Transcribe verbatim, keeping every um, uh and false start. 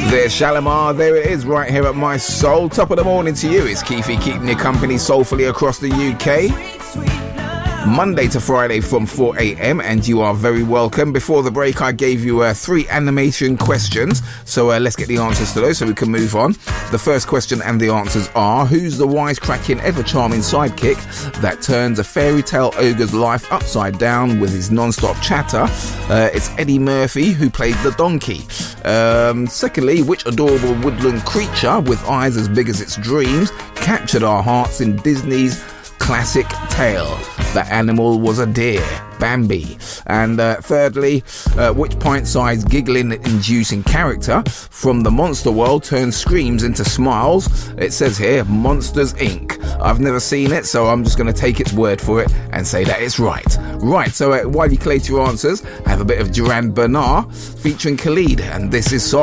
There's Shalimar, there it is, right here at My Soul. Top of the morning to you. It's Keefy keeping you company soulfully across the U K. Monday to Friday from four a.m. and you are very welcome. Before the break, I gave you uh, three animation questions. So uh, let's get the answers to those so we can move on. The first question and the answers are: who's the wisecracking, ever-charming sidekick that turns a fairy tale ogre's life upside down with his non-stop chatter? Uh, it's Eddie Murphy, who played the donkey. Um, secondly, which adorable woodland creature with eyes as big as its dreams captured our hearts in Disney's classic tale? The animal was a deer, Bambi. And uh, thirdly, uh, which pint-sized giggling-inducing character from the monster world turns screams into smiles? It says here, Monsters, Incorporated. I've never seen it, so I'm just going to take its word for it and say that it's right. Right, so uh, while you collate your answers, I have a bit of Duran Bernard featuring Khalid, and this is Soul.